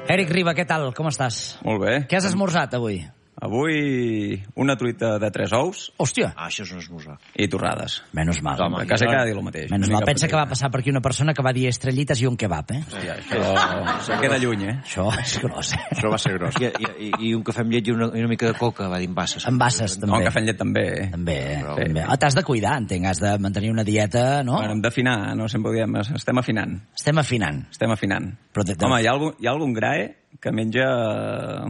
Eric Riba, què tal? Com estàs? Molt bé. Què has esmorzat avui? Avui una truita de 3 ous. Hòstia. Això és un esmorzar. I torrades. Menys mal. A casa cada dia el mateix. Menys mal. Pensa que va passar per aquí una persona que va dir estrellites i un kebab, eh? Això queda lluny, eh? Això és gros, eh? Això va ser gros. I un cafè amb llet i una mica de coca, va dir en basses. En basses, també. No, un cafè amb llet també. També, Sí. també. T'has de cuidar, entenc. Has de mantenir una dieta, no? Bueno, hem d'afinar, no sempre ho diem. Estem afinant. Estem afinant. Estem afinant. Però Home, hi ha algun grae que menja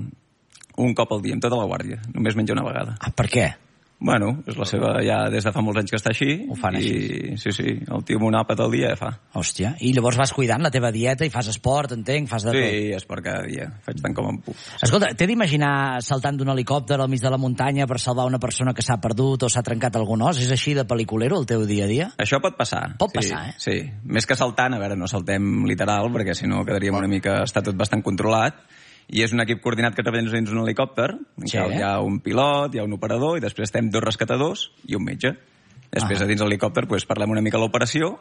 un cop al dia, amb tota la guàrdia. Només menja una vegada. Ah, per què? Bueno, és la seva... Ja des de fa molts anys que està així. Ho fan així. Sí, el tio amb un àpat al dia ja fa. Hòstia. I llavors vas cuidant la teva dieta i fas esport, entenc? Fas de tot. Sí, esport cada dia. Faig tant com em puc. Escolta, t'he d'imaginar saltant d'un helicòpter al mig de la muntanya per salvar una persona que s'ha perdut o s'ha trencat algun os? És així de pel·liculero el teu dia a dia? Això pot passar. Pot passar, eh? Sí. Més que saltant, a veure, no saltem literal, perquè si no quedaríem una mica... Està tot bastant controlat. I és un equip coordinat que treballa dins un helicòpter. Sí. Hi ha un pilot, hi ha un operador, i després estem 2 rescatadors i un metge. Després, a dins l'helicòpter, parlem una mica de l'operació,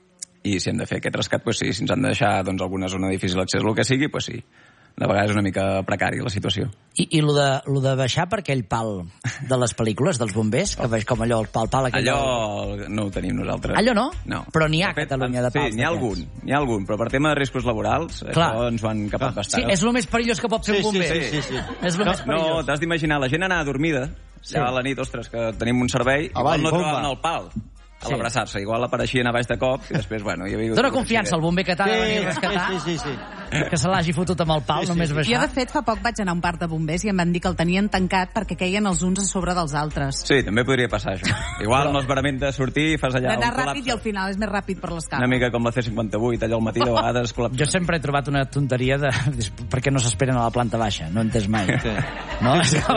i si hem de fer aquest rescat, sí, si ens han de deixar alguna zona de difícil accés o el que sigui, sí. De vegades és una mica precària la situació. I lo de baixar per aquell pal de les pel·lícules, dels bombers, que veig com allò, el pal aquell... Allò no ho tenim nosaltres. Allò no? No. Però n'hi ha a Catalunya de pals. Sí, n'hi ha algun, però per tema de riscos laborals, això ens ho han capat bastant. Sí, és el més perillós que pot fer un bomber. Sí. És el més perillós. No, t'has d'imaginar, la gent anar adormida, ja a la nit, ostres, que tenim un servei, igual no trobaven el pal a l'abraçar-se, igual apareixien a baix de cop, i després, bueno... Dóna confiança al bomber que t'ha de venir a rescatar, que se l'hagi fotut amb el pal, només baixar. Jo, de fet, fa poc vaig anar a un parc de bombers i em van dir que el tenien tancat perquè queien els uns a sobre dels altres. Sí, també podria passar això. Igual no es verament de sortir i fas allà d'anar un ràpid i al final és més ràpid per l'escala. Una mica com la C-58, allà al matí de vegades col·lapsa. Jo sempre he trobat una tonteria de... Per què no s'esperen a la planta baixa? No he entès mai. No?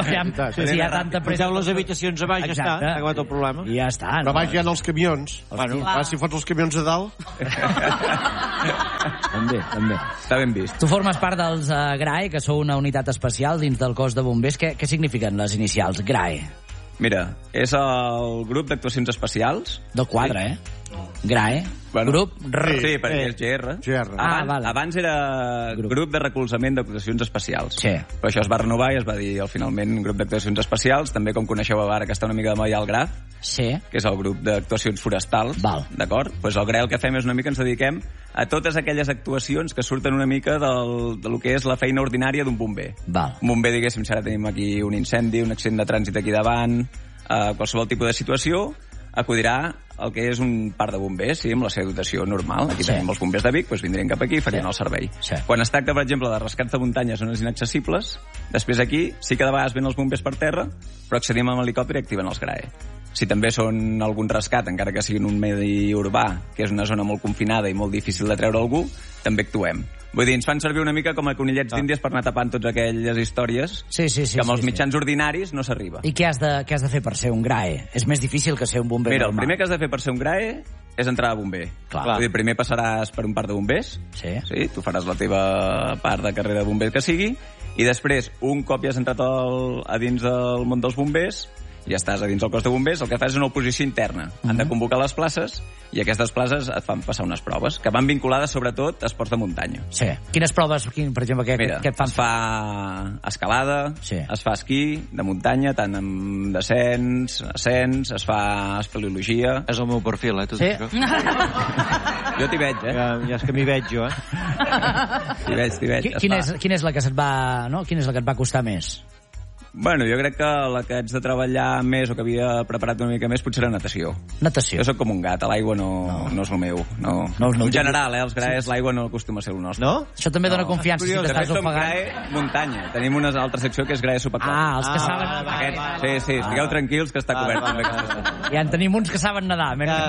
Si hi ha tanta pressa... Poseu les habitacions a baix, ja està, s'ha acabat el problema. I ja està. Però baix hi ha els camions. Si fots els camions a dalt... També. Està ben vist. Tu formes part dels GRAE, que sou una unitat especial dins del cos de bombers. Què signifiquen les inicials, GRAE? Mira, és el grup d'actuacions especials. De quadre, eh? GRAE. Grup... Sí, perquè és GR. Vale. Abans era grup de recolzament d'actuacions especials. Sí. Però això es va renovar i es va dir finalment grup d'actuacions especials. També, com coneixeu ara, que està una mica de moda al GRAF, sí, que és el grup d'actuacions forestals. D'acord? Doncs el GRAE el que fem és una mica ens dediquem a totes aquelles actuacions que surten una mica de lo que és la feina ordinària d'un bomber. Un bomber, diguéssim, si ara tenim aquí un incendi, un accident de trànsit aquí davant, qualsevol tipus de situació, acudirà el que és un parc de bombers, sí, amb la seva dotació normal. Aquí tenim els bombers de Vic, doncs vindrien cap aquí i farien el servei. Quan es tracta, per exemple, de rescats de muntanya, zones inaccessibles, després aquí sí que de vegades venen els bombers per terra, però accedim amb helicòpter i activen els GRAE. Si també són algun rescat, encara que sigui en un medi urbà, que és una zona molt confinada i molt difícil de treure algú, també actuem. Vull dir, ens fan servir una mica com a conillets d'Índies per anar tapant totes aquelles històries que amb els mitjans ordinaris no s'arriba. I què has de fer per ser un GRAE? És més difícil que ser un bomber normal. Mira, el primer que has de fer per ser un GRAE és entrar a bomber. Vull dir, primer passaràs per un parc de bombers, sí, tu faràs la teva part de carrera de bomber que sigui, i després, un cop ja has entrat a dins del món dels bombers, ja estàs a dins del cos de bombers, el que fas és una oposició interna. Han de convocar les places i aquestes places et fan passar unes proves que van vinculades sobretot a esports de muntanya. Sí. Quines proves, per exemple, què et fan? Es fa escalada, es fa esquí de muntanya, tant amb descens, ascens, es fa espeleologia. És el meu perfil, tot això. Jo t'hi veig, Ja és que m'hi veig jo, T'hi veig. Quina és la que et va costar més? Bueno, jo crec que la que haig de treballar més o que havia preparat una mica més potser era natació. Natació? Jo sóc com un gat, a l'aigua no és el meu. En general, els GRAEs, l'aigua no acostuma a ser el nostre. No? Això també dona confiança si t'estàs ofegant. GRAE muntanya. Tenim una altra secció que és GRAE Supercop. Els que saben nedar. Sí, estigueu tranquils que està cobert. Ja en tenim uns que saben nedar,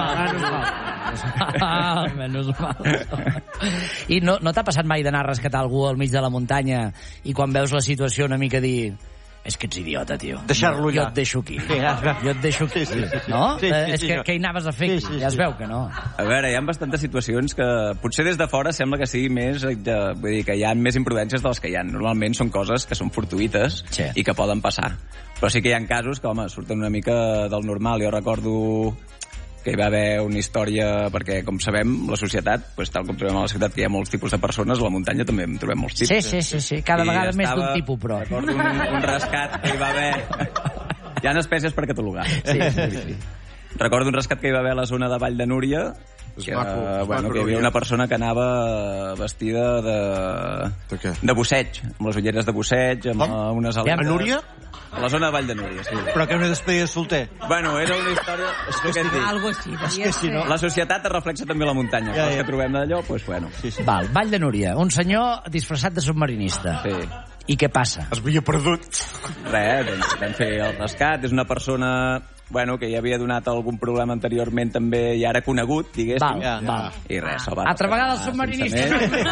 menys mal. I no t'ha passat mai d'anar a rescatar algú al mig de la muntanya i quan veus la situació una mica dir... És que ets idiota, tio. Deixar-lo allà. Jo et deixo aquí. Jo et deixo aquí. No? És que què hi anaves a fer aquí? Ja es veu que no. A veure, hi ha bastantes situacions que potser des de fora sembla que sigui més... Vull dir, que hi ha més imprudències de les que hi ha. Normalment són coses que són fortuïtes i que poden passar. Però sí que hi ha casos que, home, surten una mica del normal. Jo recordo que hi va haver una història, perquè, com sabem, la societat, tal com trobem a la ciutat, que hi ha molts tipus de persones, a la muntanya també en trobem molts tipus. Sí. Cada vegada més d'un tipus, però. Recordo un rescat que hi va haver... Hi ha espècies per catalogar. Sí. Recordo un rescat que hi va haver a la zona de Vall de Núria, que hi havia una persona que anava vestida de busseig, amb les ulleres de busseig, amb unes aletes... A Núria? A la zona de Vall de Núria, sí. Però que una despedida de solter. Bueno, era una història... Algo així. La societat es reflexa també a la muntanya. Els que trobem d'allò, doncs, bueno. Val, Vall de Núria, un senyor disfressat de submarinista. Sí. I què passa? Es havia perdut. Res, doncs vam fer el rescat. És una persona... que ja havia donat algun problema anteriorment també i ara conegut, diguéssim. Val. I res, altra vegada el submarinista.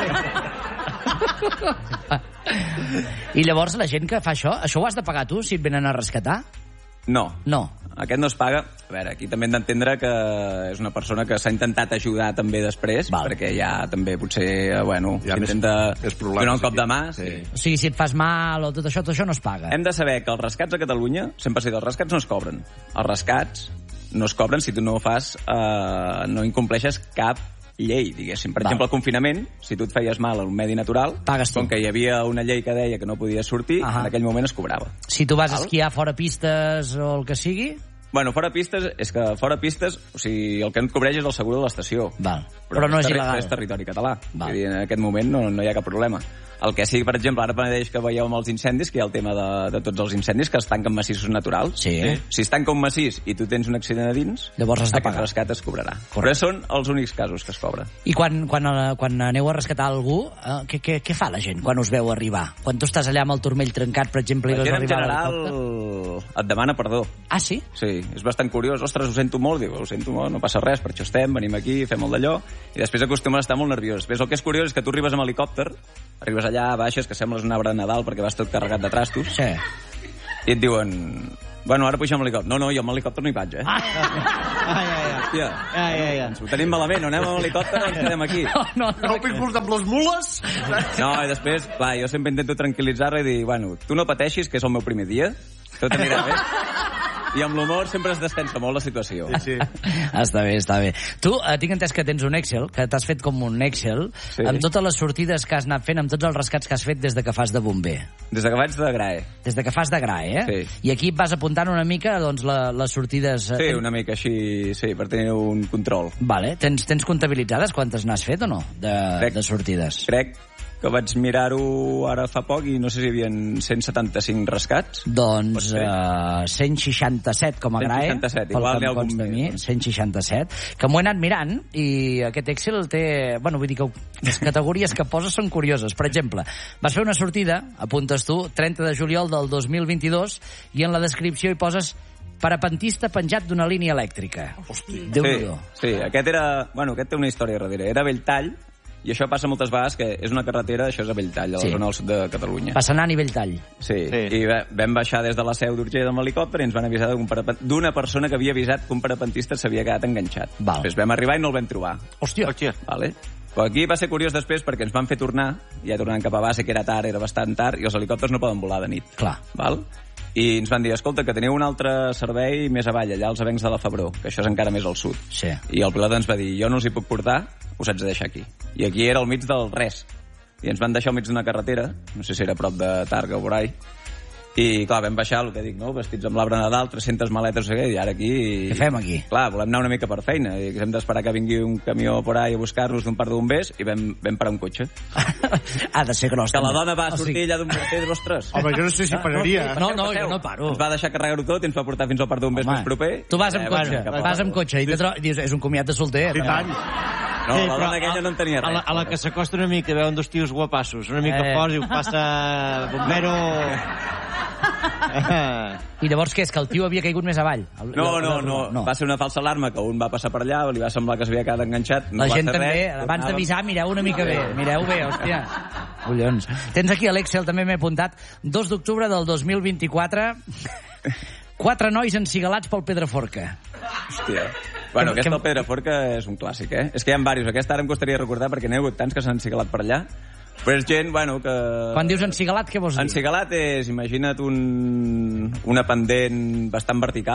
I llavors la gent que fa això ho has de pagar tu si et venen a rescatar? No. No. Aquest no es paga. A veure, aquí també hem d'entendre que és una persona que s'ha intentat ajudar també després, perquè ja també potser, s'intenta donar un cop de mà. Sí. O sigui, si et fas mal o tot això no es paga. Hem de saber que els rescats a Catalunya, sempre s'ha dit, els rescats no es cobren. Els rescats no es cobren si tu no fas, no incompleixes cap llei, diguéssim. Per exemple, el confinament, si tu et feies mal a un medi natural, com que hi havia una llei que deia que no podies sortir, en aquell moment es cobrava. Si tu vas a esquiar fora pistes o el que sigui... Bueno, fora pistes, és que fora pistes, o sigui, el que no et cobreix és el seguro de l'estació. Però no és il·legal. És territori català. En aquest moment no hi ha cap problema. El que sí, per exemple, ara mateix que veieu amb els incendis, que hi ha el tema de tots els incendis, que es tanquen massissos naturals. Sí. Si es tanca un massís i tu tens un accident a dins, aquest rescat es cobrarà. Però són els únics casos que es cobra. I quan aneu a rescatar algú, què fa la gent quan us veu arribar? Quan tu estàs allà amb el turmell trencat, per exemple, i veus arribar a l'helicòpter? En general et demana perdó. Ah, sí? Sí, és bastant curiós. Ostres, ho sento molt. Diu, ho sento molt, no passa res, per això estem, venim aquí, fem molt d'allò. I després acostumen a estar molt nerviós. Després el que és curiós és que tu arribes amb helicòpter, arribes allà, baixes, que sembles un arbre de Nadal perquè vas tot carregat de trastos. Sí. I et diuen, bueno, ara pugem amb l'helicòpter. No, jo amb l'helicòpter no hi vaig, Hòstia, ens ho tenim malament, no anem amb l'helicòpter o ens quedem aquí? No puc portar amb les mules? No, i després, clar, jo sempre intento tranquil·litzar-la i dir, bueno, tu no pateixis, que és el meu primer dia, tot anirà bé. I amb l'humor sempre es descansa molt la situació. Sí. Està bé. Tu, tinc entès que tens un Excel, que t'has fet com un Excel, amb totes les sortides que has anat fent, amb tots els rescats que has fet des de que fas de bomber. Des de que faig de GRAE. Des de que fas de GRAE, Sí. I aquí vas apuntant una mica doncs, les sortides... Sí, una mica així, sí, per tenir un control. Vale. Tens comptabilitzades quantes n'has fet o no, de sortides? Crec que vaig mirar-ho ara fa poc i no sé si hi havia 175 rescats. Doncs 167 com a GRAE, 167, igual n'hi ha algun més. 167, que m'ho he anat mirant i aquest Excel té... Bueno, vull dir que les categories que poses són curioses. Per exemple, vas fer una sortida, apuntes tu, 30 de juliol del 2022, i en la descripció hi poses parapentista penjat d'una línia elèctrica. Hosti. Déu-n'hi-do. Sí, aquest era... Bueno, aquest té una història darrere. Era a Belltall, i això passa moltes vegades, que és una carretera, això és a Belltall, a la zona del sud de Catalunya. Passant a Belltall. Sí, i vam baixar des de la Seu d'Urgell amb l'helicòpter i ens van avisar d'una persona que havia avisat que un parapentista s'havia quedat enganxat. Després vam arribar i no el vam trobar. Hòstia. Vale. Però aquí va ser curiós després perquè ens van fer tornar, ja tornant cap a base, que era tard, era bastant tard, i els helicòpters no poden volar de nit. Clar. Val? I ens van dir, escolta, que teniu un altre servei més avall, allà als Avencs de la Febró, que això és encara més al sud. Sí. I el pilot ens va dir, jo no els hi puc portar, us haig de deixar aquí. I aquí era al mig del res. I ens van deixar al mig d'una carretera, no sé si era a prop de Targa o por ahí, i clar, vam baixar, el que dic, no? Vestits amb l'arbre Nadal, 300 maletes, i ara aquí... Què fem aquí? Clar, volem anar una mica per feina, i hem d'esperar que vingui un camió por ahí a buscar-nos d'un parc de bombers, i vam parar un cotxe. Ha de ser gros. Que la dona va sortir allà d'un bomber, ostres. Home, jo no sé si pararia. No, jo no paro. Ens va deixar carregar-ho tot i ens va portar fins al parc de bombers més proper. Tu vas amb cotxe, vas amb cotxe, i dius, és un comiat de solter. I tant. No, la dona aquella no en tenia res. A la que s'acosta una mica, veuen dos tios guapassos, una mica forts, i ho passa bombero... I llavors què? És que el tio havia caigut més avall? No. Va ser una falsa alarma que un va passar per allà, li va semblar que s'havia quedat enganxat. La gent també, abans d'avisar, mireu una mica bé. Mireu bé, hòstia. Collons. Tens aquí a l'Excel, també m'he apuntat, 2 d'octubre del 2024, 4 nois encigalats pel Pedraforca. Hòstia. Bueno, aquest del Pedraforca és un clàssic, És que hi ha diversos. Aquesta ara em costaria recordar perquè n'hi ha hagut tants que s'han encigalat per allà. Però és gent, que... Quan dius encigalat, què vols dir? Encigalat és, imagina't una pendent bastant vertical,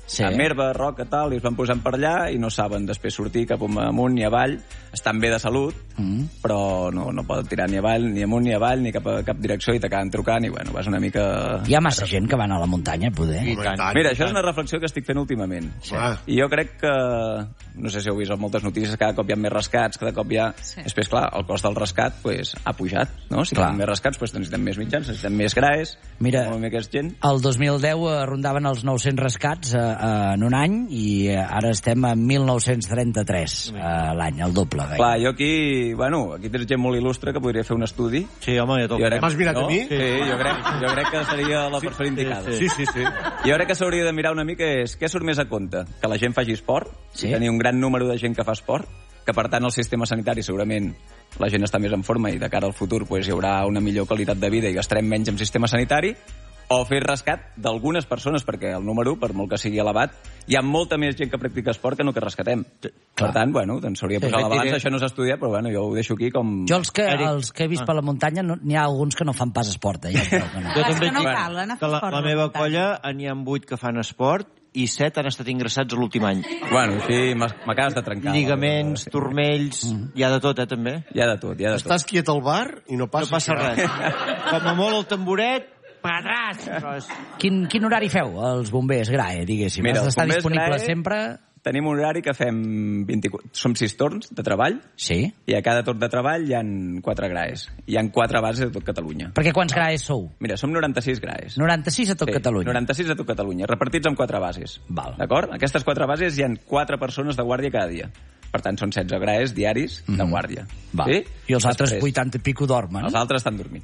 amb herba, roca, tal, i es van posant per allà i no saben després sortir cap amunt ni avall. Estan bé de salut, però no poden tirar ni avall, ni amunt, ni avall, ni cap a cap direcció, i t'acaben trucant, i bueno, vas una mica... Hi ha massa gent que va anar a la muntanya, poder. Mira, això és una reflexió que estic fent últimament. I jo crec que, no sé si heu vist moltes notícies, cada cop hi ha més rescats, cada cop hi ha... Després, clar, el cost del rescat ha pujat, no? Si tenim més rescats, necessitem més mitjans, necessitem més GRAEs, més gent. El 2010 rondaven els 900 rescats en un any, i ara estem a 1.933 l'any, el doble. Clar, jo aquí tens gent molt il·lustre que podria fer un estudi. Sí, home, ja toca. M'has mirat a mi? Sí, jo crec que seria la persona indicada. Sí. Jo crec que s'hauria de mirar una mica què surt més a compte? Que la gent faci esport, tenir un gran número de gent que fa esport, que per tant el sistema sanitari segurament la gent està més en forma i de cara al futur hi haurà una millor qualitat de vida i gastarem menys en sistema sanitari, o fer rescat d'algunes persones, perquè el número, per molt que sigui elevat, hi ha molta més gent que practica esport que no que rescatem. Per tant, doncs s'hauria de posar a la balança, això no s'ha estudiat, però jo ho deixo aquí com... Jo els que he vist per la muntanya, n'hi ha alguns que no fan pas esport. Jo també que la meva colla n'hi ha 8 que fan esport i 7 han estat ingressats l'últim any. Bueno, sí, m'acabes de trencar. Lligaments, turmells, hi ha de tot, també? Hi ha de tot. Estàs quiet al bar i no passa res. Com a molt el tamboret, pedràs. Quin horari feu, els bombers GRAE, diguéssim? Mira, has d'estar disponible sempre? Tenim un horari que fem 24... Som 6 torns de treball. Sí. I a cada torn de treball hi ha 4 GRAEs. Hi ha 4 bases a tot Catalunya. Perquè quants GRAEs sou? Mira, som 96 GRAEs. 96 a tot Catalunya? 96 a tot Catalunya, repartits en 4 bases. D'acord? En aquestes 4 bases hi ha 4 persones de guàrdia cada dia. Per tant, són 16 GRAEs diaris de guàrdia. Sí? I els altres 80 i pico dormen? Els altres estan dormint.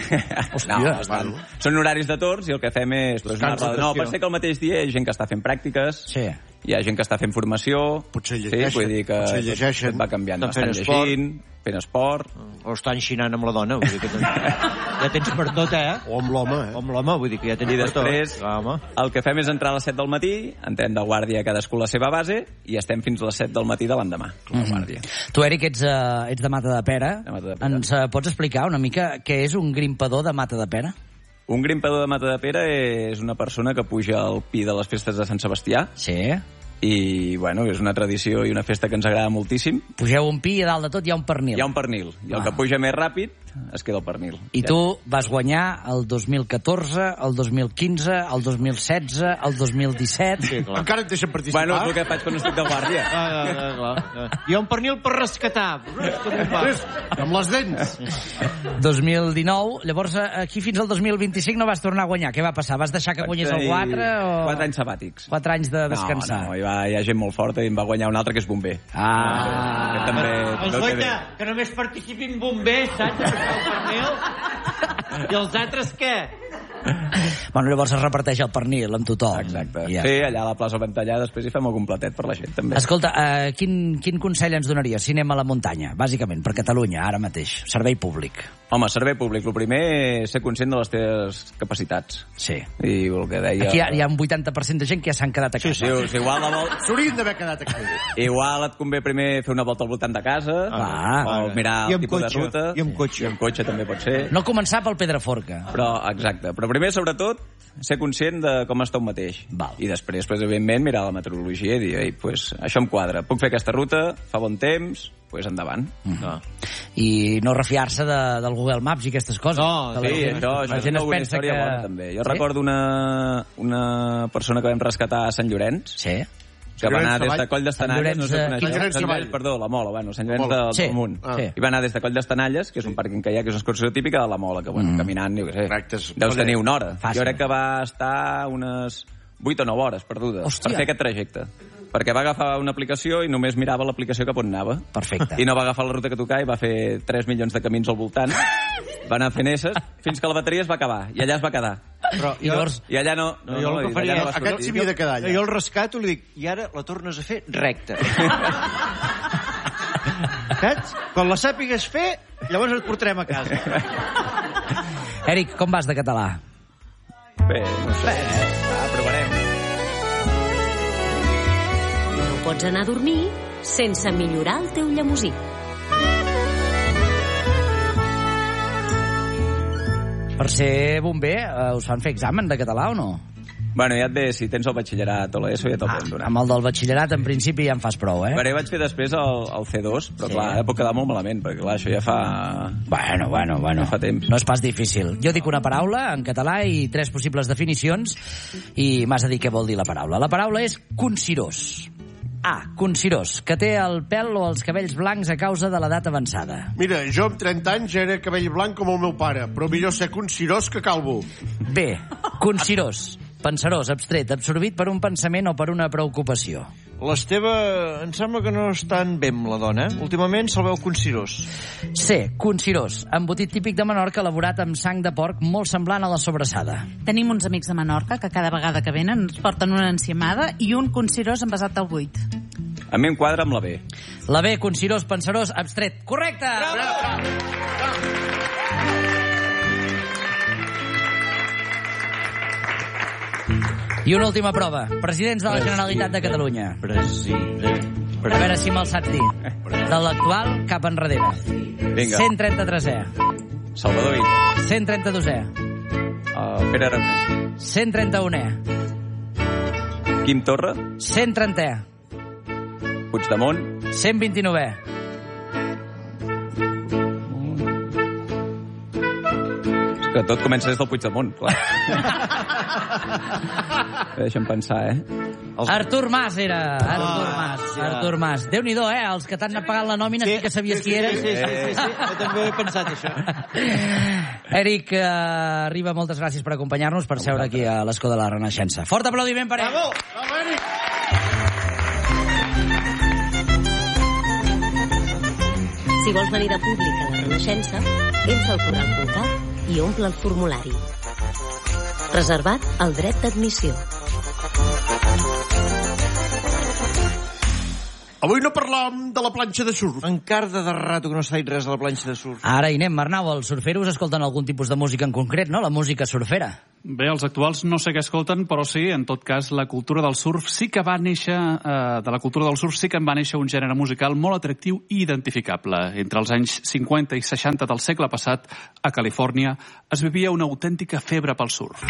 Són horaris de torns i el que fem és... Pot ser que el mateix dia hi ha gent que està fent pràctiques, hi ha gent que està fent formació... Potser llegeixen. Va canviant. Estan llegint, fent esport... O estan xinant amb la dona, vull dir que ja tens per tot, O amb l'home, O amb l'home, vull dir que ja tens per tot. I després, el que fem és entrar a les 7 del matí, entrem de guàrdia cadascú a la seva base, i estem fins a les 7 del matí de l'endemà, com a guàrdia. Tu, Eric, ets de Matadepera. Ens pots explicar una mica què és un grimpador de Matadepera? Un grimpador de Matadepera és una persona que puja al pi de les festes de Sant Sebastià. Sí. I, és una tradició i una festa que ens agrada moltíssim. Pugeu un pi i a dalt de tot hi ha un pernil. Hi ha un pernil. I el que puja més ràpid es queda el pernil. I tu vas guanyar el 2014, el 2015, el 2016, el 2017... Sí, clar. Encara et deixen participar? És el que faig quan estic de guàrdia. Hi ha un pernil per rescatar. Amb les dents. 2019, llavors aquí fins al 2025 no vas tornar a guanyar. Què va passar? Vas deixar que guanyés el 4? 4 anys sabàtics. 4 anys de descansar. No, hi ha gent molt forta i em va guanyar un altre que és bomber. Que només participin bombers, saps? I els altres què? Llavors es reparteix el pernil amb tothom. Exacte. Sí, allà a la plaça Ventallà després hi fem algun platet per la gent, també. Escolta, quin consell ens donaries si anem a la muntanya, bàsicament, per Catalunya, ara mateix? Servei públic. Home, servei públic. El primer és ser conscient de les teves capacitats. Sí. I el que deia... Aquí hi ha un 80% de gent que ja s'han quedat a casa. Sí, igual s'haurien d'haver quedat a casa. Igual et convé primer fer una volta al voltant de casa, o mirar el tipus de ruta. I amb cotxe. I amb cotxe també pot ser. No començar pel Pedraforca. Exacte. Però primer, sobretot, ser conscient de com està un mateix. I després, evidentment, mirar la meteorologia i dir, això em quadra. Puc fer aquesta ruta, fa bon temps, endavant. I no refiar-se del Google Maps i aquestes coses. Això és una bona història bona, també. Jo recordo una persona que vam rescatar a Sant Llorenç, que va anar des de Coll d'Estanalles, no sé conèixer, perdó, la Mola, Sant Llorenç del Munt. I va anar des de Coll d'Estanalles, que és un pàrquing que hi ha, que és una excursió típica de la Mola, que caminant, jo què sé, deus tenir una hora. Jo crec que va estar unes 8 o 9 hores perdudes per fer aquest trajecte. Perquè va agafar una aplicació i només mirava l'aplicació cap on anava. Perfecte. I no va agafar la ruta que tocava i va fer 3 milions de camins al voltant. Va anar fent esses fins que la bateria es va acabar. I allà es va quedar. I allà no... Jo el que faria... Aquest s'hi havia de quedar allà. Jo el rescato i li dic, i ara la tornes a fer recta. Saps? Quan la sàpigues fer, llavors et portarem a casa. Eric, com vas de català? Bé, no sé. Provarem. Pots anar a dormir sense millorar el teu llemosí. Per ser bomber, us fan fer examen de català o no? Bueno, ja et ve, si tens el batxillerat o l'ESO ja te'l poden donar. Amb el del batxillerat, en principi, ja en fas prou, Bueno, jo vaig fer després el C2, però clar, puc quedar molt malament, perquè clar, això ja fa... Bueno. Ja fa temps. No és pas difícil. Jo dic una paraula en català i 3 possibles definicions i m'has de dir què vol dir la paraula. La paraula és concirós. A. Concirós, que té el pèl o els cabells blancs a causa de l'edat avançada. Mira, jo amb 30 anys ja era cabell blanc com el meu pare, però millor ser concirós que calvo. B. Concirós. Pensarós, abstret, absorbit per un pensament o per una preocupació. L'Esteve em sembla que no és tan bé amb la dona. Últimament se'l veu concirós. C. Concirós, embotit típic de Menorca elaborat amb sang de porc molt semblant a la sobrassada. Tenim uns amics de Menorca que cada vegada que venen ens porten una enciamada i un concirós envasat al buit. A mi em quadra amb la B. La B, concirós, pensarós, abstret. Correcte! Bravo! I una última prova. Presidents de la Generalitat de Catalunya. A veure si me'l saps dir. De l'actual cap enrere. Vinga. 133è. Salvador Illa. 132è. Pere Aragonès. 131è. Quim Torra. 130è. Puigdemont. 129è. Que tot comença des del Puigdemont, clar. Deixa'm pensar, Artur Mas era. Artur Mas. Déu-n'hi-do, els que t'han pagat la nòmina sí que sabies qui era. Sí. Jo també he pensat això. Eric Riba, moltes gràcies per acompanyar-nos, per seure aquí a l'Escó de la Renaixença. Fort aplaudiment per ell. Bravo, Eric! Si vols venir de públic a la Renaixença, entra al corral.cat i omple el formulari. Reservat el dret d'admissió. Avui no parlàvem de la planxa de surf. Encara de rato que no s'ha dit res de la planxa de surf. Ara hi anem, Arnau. Els surferos escolten algun tipus de música en concret, no? La música surfera. Bé, els actuals no sé què escolten, però sí, en tot cas, la cultura del surf sí que va néixer, de la cultura del surf sí que en va néixer un gènere musical molt atractiu i identificable. Entre els anys 50 i 60 del segle passat, a Califòrnia, es vivia una autèntica febre pel surf.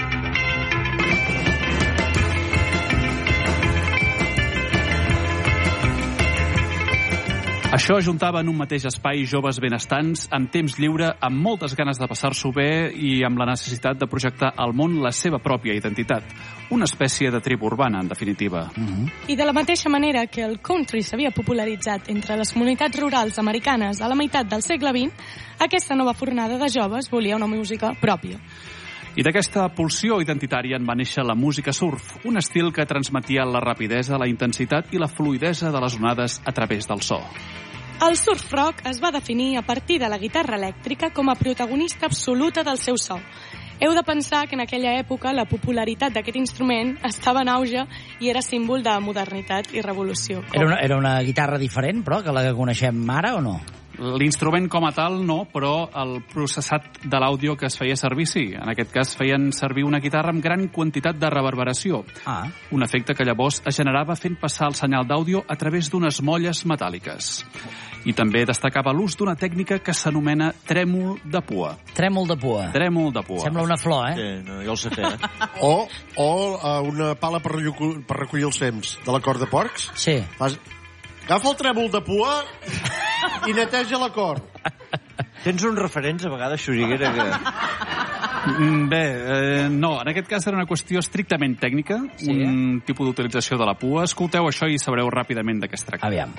Això ajuntava en un mateix espai joves benestants, amb temps lliure, amb moltes ganes de passar-s'ho bé i amb la necessitat de projectar al món la seva pròpia identitat. Una espècie de tribu urbana, en definitiva. I de la mateixa manera que el country s'havia popularitzat entre les comunitats rurals americanes a la meitat del segle XX, aquesta nova fornada de joves volia una música pròpia. I d'aquesta pulsió identitària en va néixer la música surf, un estil que transmetia la rapidesa, la intensitat i la fluidesa de les onades a través del so. El surf rock es va definir a partir de la guitarra elèctrica com a protagonista absoluta del seu so. Heu de pensar que en aquella època la popularitat d'aquest instrument estava en auge i era símbol de modernitat i revolució. Era una guitarra diferent, però, que la que coneixem ara o no? L'instrument com a tal no, però el processat de l'àudio que es feia servir sí. En aquest cas feien servir una guitarra amb gran quantitat de reverberació. Un efecte que llavors es generava fent passar el senyal d'àudio a través d'unes molles metàl·liques. I també destacava l'ús d'una tècnica que s'anomena trèmol de pua. Trèmol de pua. Trèmol de pua. Sembla una flor, Sí, no, jo el sé fer, O una pala per recollir els fems de la cort de porcs. Sí. Agafa el trèmol de pua i neteja la cort. Tens uns referents, a vegades, Xuriguera, que... Bé, no, en aquest cas era una qüestió estrictament tècnica, un tipus d'utilització de la pua. Escolteu això i sabreu ràpidament de què es tracta. Aviam.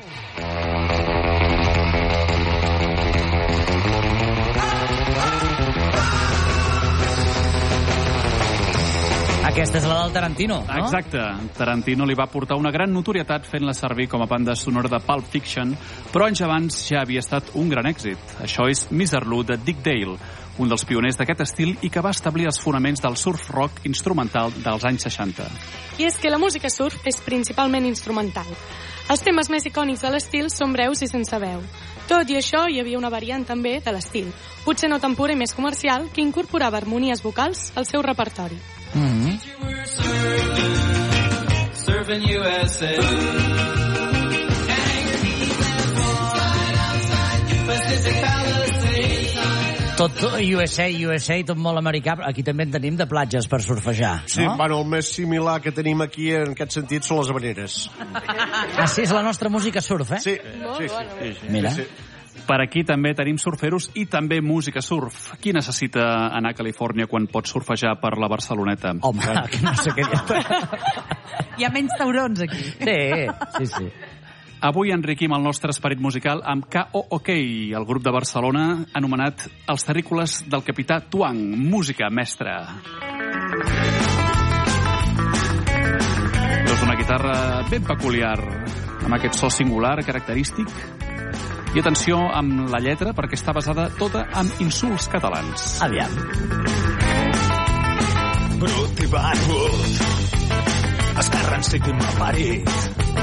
Aquesta és la del Tarantino, no? Exacte. Tarantino li va portar una gran notorietat fent-la servir com a banda sonora de Pulp Fiction, però anys abans ja havia estat un gran èxit. Això és Mr. Lou de Dick Dale, un dels pioners d'aquest estil i que va establir els fonaments del surf rock instrumental dels anys 60. I és que la música surf és principalment instrumental. Els temes més icònics de l'estil són breus i sense veu. Tot i això, hi havia una variant també de l'estil, potser no tan pura i més comercial, que incorporava harmonies vocals al seu repertori. Tot USA, tot molt americà. Aquí també en tenim de platges per surfejar, no? Sí, bueno, el més similar que tenim aquí en aquest sentit són les habaneres. Sí, és la nostra música surf, Sí. Mira. Per aquí també tenim surferos i també música surf. Qui necessita anar a Califòrnia quan pot surfejar per la Barceloneta? Home, que no sé què dir. Hi ha menys taurons aquí. Sí. Avui enriquim el nostre esperit musical amb K.O.O.K., el grup de Barcelona anomenat Els Terrícoles del Capità Tuang. Música mestra. És una guitarra ben peculiar, amb aquest so singular, característic. I atenció amb la lletra, perquè està basada tota en insults catalans. Aviam. Brut i barbut, escarransit i malparit,